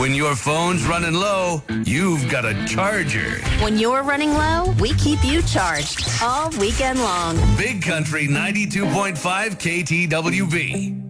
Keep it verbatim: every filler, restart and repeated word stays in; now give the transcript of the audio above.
When your phone's running low, you've got a charger. When you're running low, we keep you charged all weekend long. Big Country ninety-two point five K T W B.